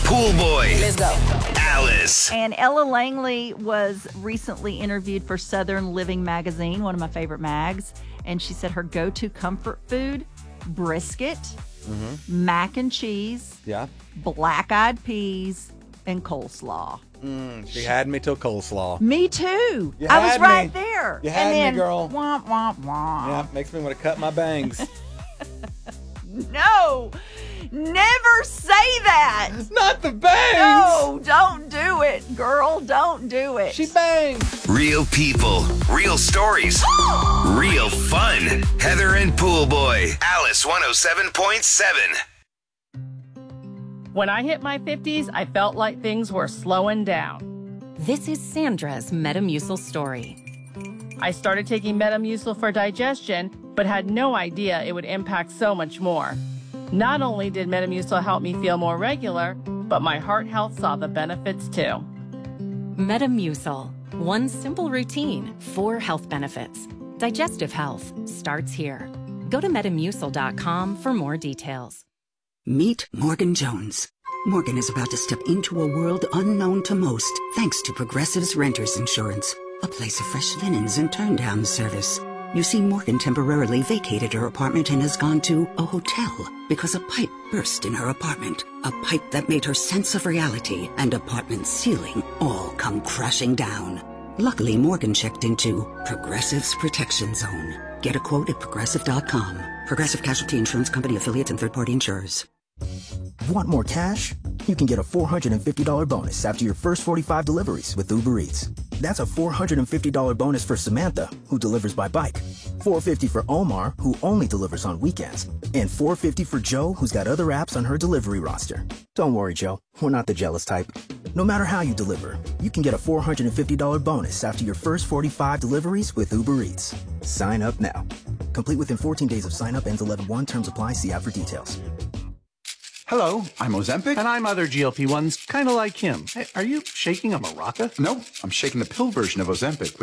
Pool Boy. Let's go. Alice. And Ella Langley was recently interviewed for Southern Living magazine, one of my favorite mags. And she said her go-to comfort food, brisket, mac and cheese, Yeah. black-eyed peas, and coleslaw. She had me till coleslaw. Me too. You I was had right me. there. You had and me, then, girl. Womp, womp, womp. Yeah, makes me want to cut my bangs. No, never say that. Not the bangs. No, don't do it, girl. Don't do it. She banged. Real people, real stories, real fun. Heather and Pool Boy. Alice 107.7. When I hit my 50s, I felt like things were slowing down. This is Sandra's Metamucil story. I started taking Metamucil for digestion, but had no idea it would impact so much more. Not only did Metamucil help me feel more regular, but my heart health saw the benefits too. Metamucil. One simple routine, 4 health benefits. Digestive health starts here. Go to Metamucil.com for more details. Meet Morgan Jones. Morgan is about to step into a world unknown to most, thanks to Progressive's Renters Insurance, a place of fresh linens and turn-down service. You see, Morgan temporarily vacated her apartment and has gone to a hotel because a pipe burst in her apartment. A pipe that made her sense of reality and apartment ceiling all come crashing down. Luckily, Morgan checked into Progressive's Protection Zone. Get a quote at Progressive.com. Progressive Casualty Insurance Company, affiliates, and third-party insurers. Want more cash? You can get a $450 bonus after your first 45 deliveries with Uber Eats. That's a $450 bonus for Samantha, who delivers by bike. $450 for Omar, who only delivers on weekends. And $450 for Joe, who's got other apps on her delivery roster. Don't worry, Joe. We're not the jealous type. No matter how you deliver, you can get a $450 bonus after your first 45 deliveries with Uber Eats. Sign up now. Complete within 14 days of sign up. Ends 11/1. Terms apply. See app for details. Hello, I'm Ozempic. And I'm other GLP-1s, kind of like him. Hey, are you shaking a maraca? No, I'm shaking the pill version of Ozempic.